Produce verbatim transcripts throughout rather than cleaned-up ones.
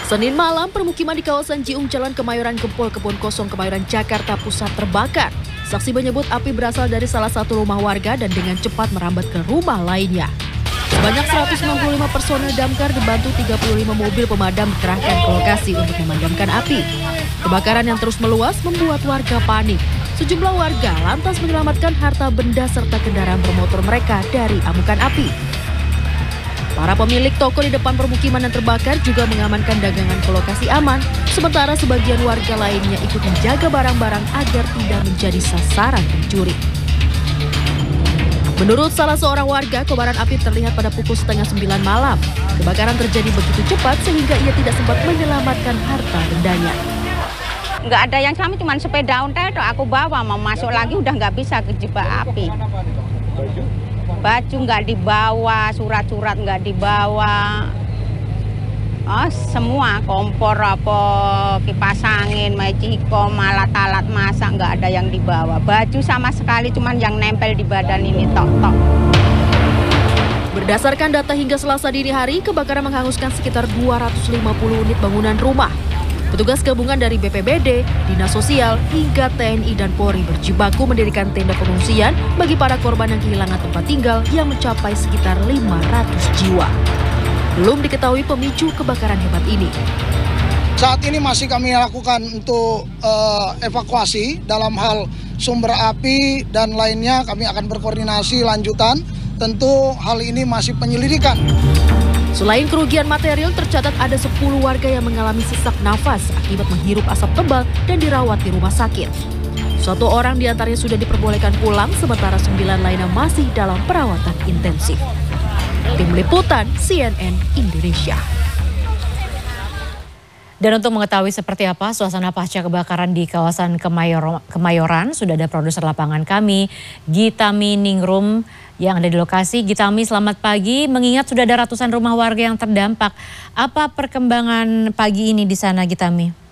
Senin malam, permukiman di kawasan Jiung Jalan Kemayoran Gempol Kebon Kosong Kemayoran Jakarta Pusat terbakar. Saksi menyebut api berasal dari salah satu rumah warga dan dengan cepat merambat ke rumah lainnya. Sebanyak seratus enam puluh lima personel damkar dibantu tiga puluh lima mobil pemadam dikerahkan ke lokasi untuk memadamkan api. Kebakaran yang terus meluas membuat warga panik. Sejumlah warga lantas menyelamatkan harta benda serta kendaraan bermotor mereka dari amukan api. Para pemilik toko di depan permukiman yang terbakar juga mengamankan dagangan ke lokasi aman, sementara sebagian warga lainnya ikut menjaga barang-barang agar tidak menjadi sasaran pencuri. Menurut salah seorang warga, kobaran api terlihat pada pukul setengah sembilan malam. Kebakaran terjadi begitu cepat sehingga ia tidak sempat menyelamatkan harta bendanya. Nggak ada yang sama, cuma sepeda ontel aku bawa, mau masuk lagi udah nggak bisa kejebak api. Baju nggak dibawa, surat-surat nggak dibawa, oh, semua kompor apa kipas angin, magicom, alat-alat masak nggak ada yang dibawa. Baju sama sekali, cuman yang nempel di badan ini tok-tok. Berdasarkan data hingga Selasa dini hari, kebakaran menghanguskan sekitar dua ratus lima puluh unit bangunan rumah. Petugas gabungan dari B P B D, Dinas Sosial, hingga T N I dan Polri berjibaku mendirikan tenda pengungsian bagi para korban yang kehilangan tempat tinggal yang mencapai sekitar lima ratus jiwa. Belum diketahui pemicu kebakaran hebat ini. Saat ini masih kami lakukan untuk uh, evakuasi dalam hal sumber api dan lainnya. Kami akan berkoordinasi lanjutan. Tentu hal ini masih penyelidikan. Selain kerugian material, tercatat ada sepuluh warga yang mengalami sesak nafas akibat menghirup asap tebal dan dirawat di rumah sakit. Satu orang diantaranya sudah diperbolehkan pulang, sementara sembilan lainnya masih dalam perawatan intensif. Tim Liputan C N N Indonesia. Dan untuk mengetahui seperti apa suasana pasca kebakaran di kawasan Kemayor- Kemayoran, sudah ada produser lapangan kami, Gitami Ningrum, yang ada di lokasi. Gitami, selamat pagi. Mengingat sudah ada ratusan rumah warga yang terdampak, apa perkembangan pagi ini di sana, Gitami?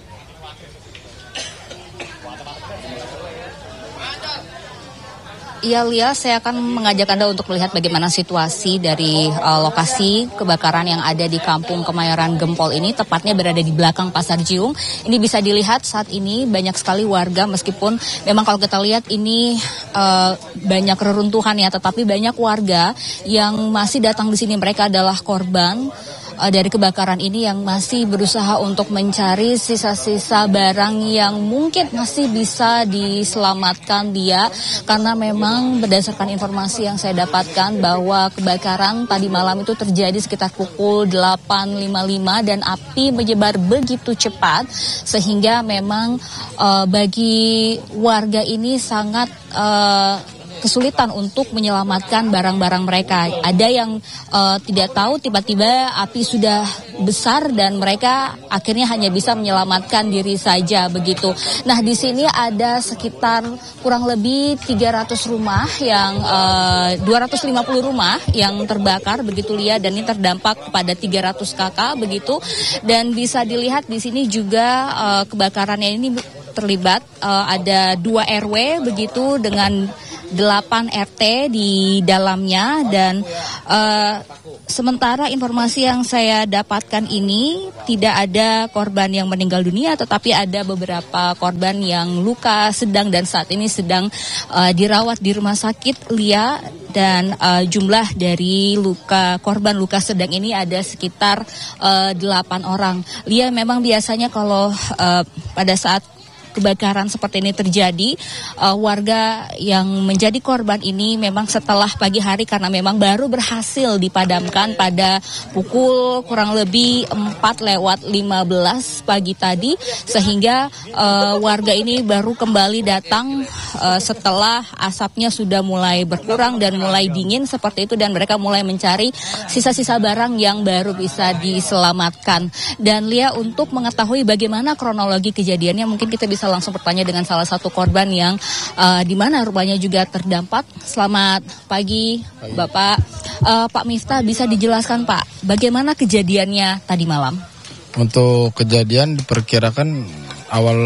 Iya, Lia, saya akan mengajak Anda untuk melihat bagaimana situasi dari uh, lokasi kebakaran yang ada di Kampung Kemayoran Gempol ini, tepatnya berada di belakang Pasar Jiung. Ini bisa dilihat saat ini banyak sekali warga, meskipun memang kalau kita lihat ini uh, banyak reruntuhan ya, tetapi banyak warga yang masih datang di sini. Mereka adalah korban uh, dari kebakaran ini yang masih berusaha untuk mencari sisa-sisa barang yang mungkin masih bisa diselamatkan dia, karena memang berdasarkan informasi yang saya dapatkan bahwa kebakaran tadi malam itu terjadi sekitar pukul delapan lima puluh lima dan api menyebar begitu cepat sehingga memang uh, bagi warga ini sangat uh, kesulitan untuk menyelamatkan barang-barang mereka. Ada yang uh, tidak tahu tiba-tiba api sudah besar dan mereka akhirnya hanya bisa menyelamatkan diri saja begitu. Nah, di sini ada sekitar kurang lebih tiga ratus rumah yang uh, dua ratus lima puluh rumah yang terbakar begitu, Lia, dan ini terdampak kepada tiga ratus kakak begitu. Dan bisa dilihat di sini juga uh, kebakarannya ini terlibat uh, ada dua R W begitu dengan delapan R T di dalamnya. Dan uh, sementara informasi yang saya dapatkan ini tidak ada korban yang meninggal dunia, tetapi ada beberapa korban yang luka sedang dan saat ini sedang uh, dirawat di rumah sakit, Lia. Dan uh, jumlah dari luka korban luka sedang ini ada sekitar uh, delapan orang. Lia, memang biasanya kalau uh, pada saat kebakaran seperti ini terjadi, uh, warga yang menjadi korban ini memang setelah pagi hari, karena memang baru berhasil dipadamkan pada pukul kurang lebih empat lewat lima belas pagi tadi, sehingga uh, warga ini baru kembali datang uh, setelah asapnya sudah mulai berkurang dan mulai dingin seperti itu, dan mereka mulai mencari sisa-sisa barang yang baru bisa diselamatkan. Dan Lia, untuk mengetahui bagaimana kronologi kejadiannya, mungkin kita bisa langsung bertanya dengan salah satu korban yang uh, di mana rumahnya juga terdampak. Selamat pagi, pagi. Bapak. Uh, Pak Miftah, bisa dijelaskan Pak, bagaimana kejadiannya tadi malam? Untuk kejadian diperkirakan awal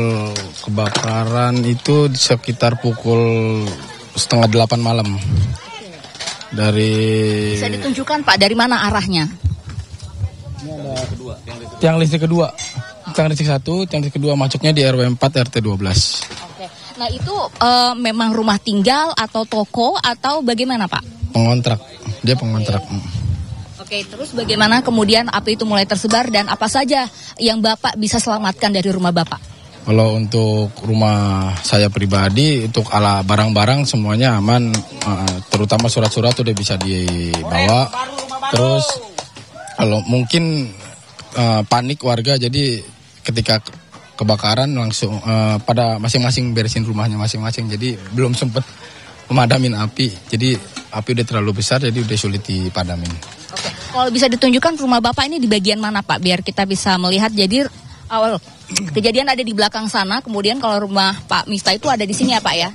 kebakaran itu sekitar pukul setengah delapan malam. Dari Bisa ditunjukkan Pak, dari mana arahnya? Ini ada tiang listrik kedua. Tiang listrik satu, tiang listrik kedua masuknya di R W empat R T dua belas. Oke. Nah itu uh, memang rumah tinggal atau toko atau bagaimana Pak? Pengontrak, dia pengontrak. Oke, terus bagaimana kemudian api itu mulai tersebar dan apa saja yang Bapak bisa selamatkan dari rumah Bapak? Kalau untuk rumah saya pribadi, untuk ala barang-barang semuanya aman, uh, terutama surat-surat udah bisa dibawa. Terus kalau mungkin uh, panik warga, jadi ketika kebakaran langsung uh, pada masing-masing beresin rumahnya masing-masing, jadi belum sempat memadamin api. Jadi api udah terlalu besar, jadi udah sulit dipadamin. Oke, kalau bisa ditunjukkan rumah Bapak ini di bagian mana Pak, biar kita bisa melihat. Jadi awal kejadian ada di belakang sana, kemudian kalau rumah Pak Miftah itu ada di sini ya Pak ya?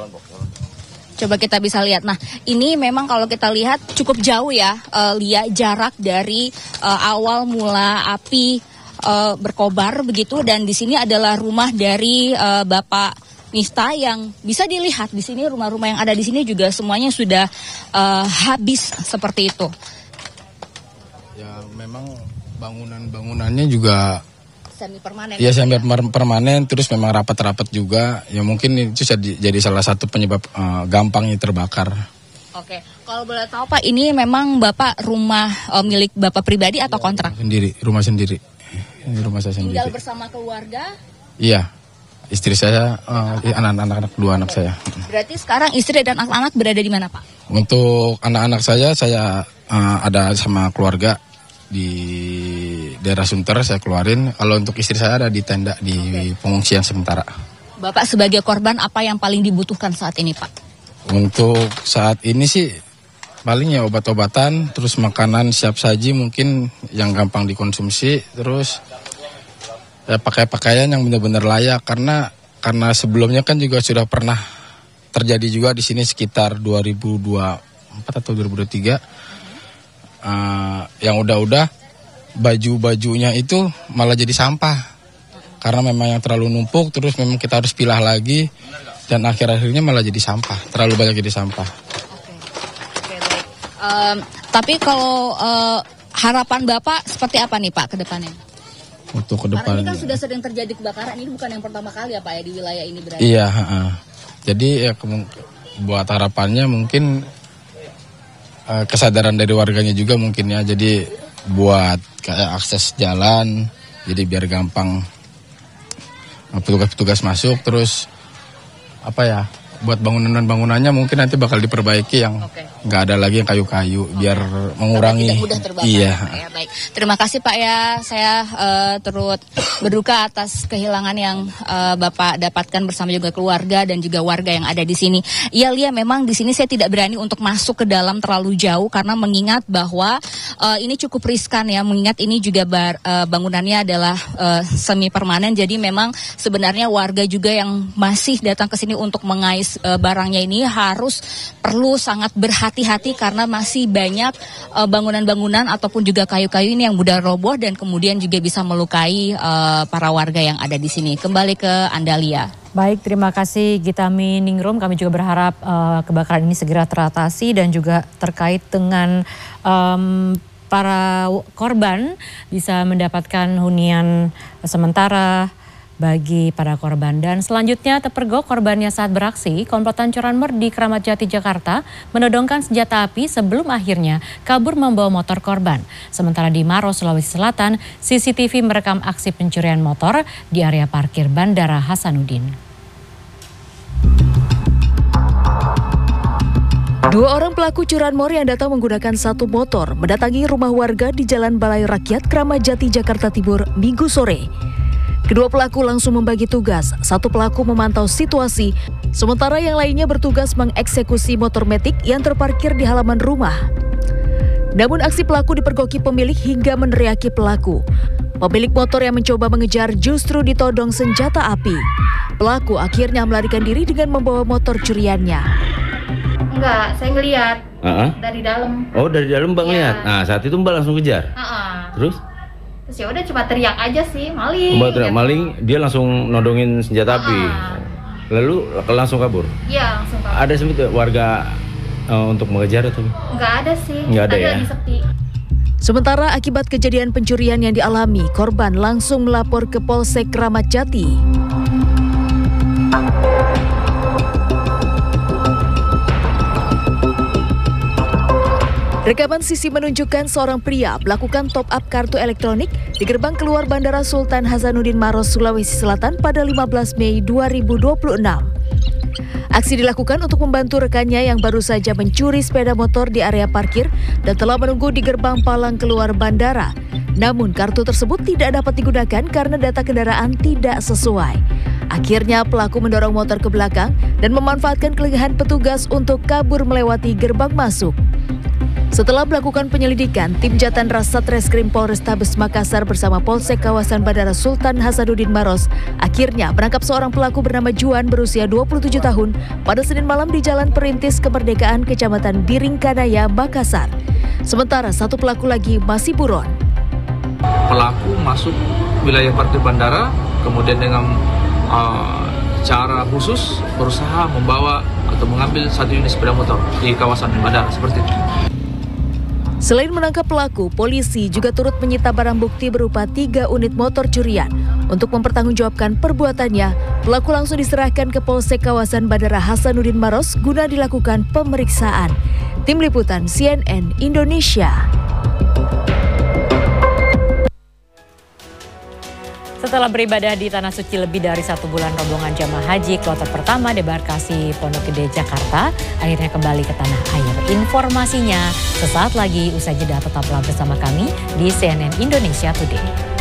Coba kita bisa lihat. Nah ini memang kalau kita lihat cukup jauh ya, uh, Lia, jarak dari uh, awal mula api uh, berkobar begitu, dan di sini adalah rumah dari uh, Bapak Miftah yang bisa dilihat di sini, rumah-rumah yang ada di sini juga semuanya sudah uh, habis seperti itu. Ya memang bangunan-bangunannya juga semi permanen. Iya semi permanen, terus memang rapat-rapat juga. Ya mungkin itu jadi salah satu penyebab uh, gampangnya terbakar. Oke, kalau boleh tahu Pak, ini memang Bapak rumah uh, milik Bapak pribadi atau kontrak? Sendiri, rumah sendiri. Ini rumah saya sendiri. Tinggal bersama keluarga? Iya, istri saya, uh, anak-anak, dua anak saya. Berarti sekarang istri dan anak-anak berada di mana Pak? Untuk anak-anak saya, saya uh, ada sama keluarga di daerah Sunter, saya keluarin. Kalau untuk istri saya ada di tenda di okay. pengungsian sementara. Bapak sebagai korban apa yang paling dibutuhkan saat ini Pak? Untuk saat ini sih paling ya obat-obatan, terus makanan siap saji mungkin yang gampang dikonsumsi, terus ya pakai-pakaian yang benar-benar layak, karena karena sebelumnya kan juga sudah pernah terjadi juga di sini sekitar dua ribu dua puluh empat atau dua ribu dua puluh tiga. Uh, yang udah-udah baju-bajunya itu malah jadi sampah karena memang yang terlalu numpuk, terus memang kita harus pilah lagi dan akhir-akhirnya malah jadi sampah, terlalu banyak jadi sampah. Oke, oke baik. Um, tapi kalau uh, harapan Bapak seperti apa nih Pak ke depannya? Untuk ke depan. Karena ini kan sudah sering terjadi kebakaran, ini bukan yang pertama kali ya Pak ya di wilayah ini berada. Iya, uh, jadi ya buat harapannya mungkin kesadaran dari warganya juga mungkin ya, jadi buat kayak akses jalan, jadi biar gampang petugas-petugas masuk, terus apa ya, buat bangunan-bangunannya mungkin nanti bakal diperbaiki yang nggak ada lagi yang kayu-kayu, biar mengurangi. Tidak mudah terbakar. Iya. Ya, baik. Terima kasih Pak ya, saya uh, turut berduka atas kehilangan yang uh, Bapak dapatkan bersama juga keluarga dan juga warga yang ada di sini. Iya Lia, memang di sini saya tidak berani untuk masuk ke dalam terlalu jauh karena mengingat bahwa uh, ini cukup riskan ya, mengingat ini juga bar, uh, bangunannya adalah uh, semi permanen, jadi memang sebenarnya warga juga yang masih datang ke sini untuk mengais uh, barangnya ini harus perlu sangat berhati-hati karena masih banyak uh, bangunan-bangunan ataupun juga kayu-kayu ini yang mudah roboh dan kemudian juga bisa melukai uh, para warga yang ada di sini. Kembali ke Anda Lia. Baik, terima kasih Gitami Ningrum. Kami juga berharap uh, kebakaran ini segera teratasi dan juga terkait dengan um, para korban bisa mendapatkan hunian sementara bagi para korban. Dan selanjutnya terpergok korbannya saat beraksi, komplotan curanmor di Kramat Jati, Jakarta menodongkan senjata api sebelum akhirnya kabur membawa motor korban. Sementara di Maros, Sulawesi Selatan, C C T V merekam aksi pencurian motor di area parkir Bandara Hasanuddin. Dua orang pelaku curanmor yang datang menggunakan satu motor mendatangi rumah warga di Jalan Balai Rakyat, Kramat Jati, Jakarta Timur, Minggu sore. Kedua pelaku langsung membagi tugas. Satu pelaku memantau situasi, sementara yang lainnya bertugas mengeksekusi motor metik yang terparkir di halaman rumah. Namun aksi pelaku dipergoki pemilik hingga meneriaki pelaku. Pemilik motor yang mencoba mengejar justru ditodong senjata api. Pelaku akhirnya melarikan diri dengan membawa motor curiannya. Enggak, saya ngelihat uh-huh. dari dalam. Oh, dari dalam Mbak ngelihat. Ya. Nah, saat itu Mbak langsung kejar. Uh-uh. Terus? Terus ya udah cuma teriak aja sih, maling. Mbak teriak gitu. maling, dia langsung nodongin senjata api. Uh-uh. Lalu langsung kabur. Iya, langsung kabur. Ada sempat warga uh, untuk mengejar atau? Enggak ada sih. Enggak ada Tadi ya. lagi sepi. Sementara akibat kejadian pencurian yang dialami, korban langsung melapor ke Polsek Kramat Jati. Rekaman C C menunjukkan seorang pria melakukan top up kartu elektronik di gerbang keluar Bandara Sultan Hasanuddin Maros, Sulawesi Selatan pada lima belas Mei dua ribu dua puluh enam. Aksi dilakukan untuk membantu rekannya yang baru saja mencuri sepeda motor di area parkir dan telah menunggu di gerbang palang keluar bandara. Namun kartu tersebut tidak dapat digunakan karena data kendaraan tidak sesuai. Akhirnya pelaku mendorong motor ke belakang dan memanfaatkan kelengahan petugas untuk kabur melewati gerbang masuk. Setelah melakukan penyelidikan, tim Jatan Ras Satreskrim Polrestabes Makassar bersama Polsek kawasan Bandara Sultan Hasanuddin Maros akhirnya menangkap seorang pelaku bernama Juan berusia dua puluh tujuh tahun pada Senin malam di Jalan Perintis Kemerdekaan Kecamatan Biringkanaya, Makassar. Sementara satu pelaku lagi masih buron. Pelaku masuk wilayah parkir bandara, kemudian dengan uh, cara khusus berusaha membawa atau mengambil satu unit sepeda motor di kawasan bandara seperti itu. Selain menangkap pelaku, polisi juga turut menyita barang bukti berupa tiga unit motor curian. Untuk mempertanggungjawabkan perbuatannya, pelaku langsung diserahkan ke Polsek kawasan Bandara Hasanuddin Maros guna dilakukan pemeriksaan. Tim Liputan C N N Indonesia. Setelah beribadah di Tanah Suci lebih dari satu bulan, rombongan jamaah haji kloter pertama debarkasi Pondok Gede, Jakarta akhirnya kembali ke tanah air. Informasinya sesaat lagi, usai jeda tetaplah bersama kami di C N N Indonesia Today.